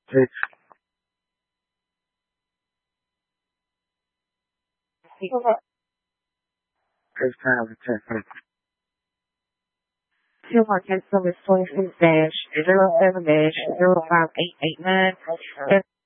It's kind of intense. 2 more cancel this 26 dash 07 dash 05889.